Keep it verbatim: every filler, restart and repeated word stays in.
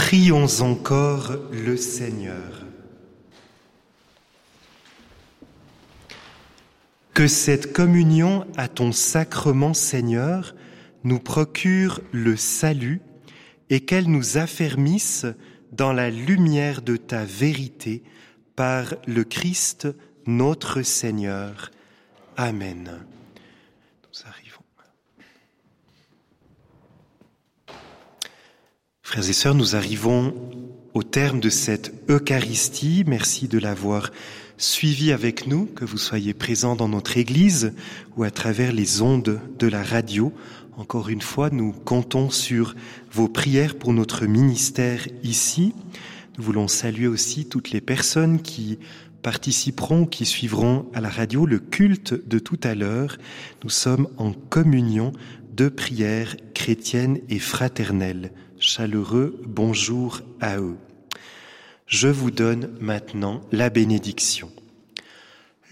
Prions encore le Seigneur. Que cette communion à ton sacrement, Seigneur, nous procure le salut et qu'elle nous affermisse dans la lumière de ta vérité par le Christ notre Seigneur. Amen. Nous arrivons. Frères et sœurs, nous arrivons au terme de cette Eucharistie. Merci de l'avoir suivi avec nous, que vous soyez présents dans notre Église ou à travers les ondes de la radio. Encore une fois, nous comptons sur vos prières pour notre ministère ici. Nous voulons saluer aussi toutes les personnes qui participeront, qui suivront à la radio le culte de tout à l'heure. Nous sommes en communion de prières chrétiennes et fraternelles. Chaleureux bonjour à eux. Je vous donne maintenant la bénédiction.